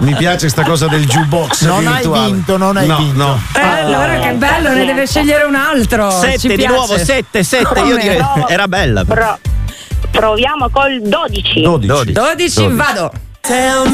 Mi piace sta cosa del jukebox virtuale. Non hai vinto. No. Allora che bello, ne deve scegliere un altro. 7 di nuovo, 7. Io direi era bella. Proviamo col 12. 12, vado. Tell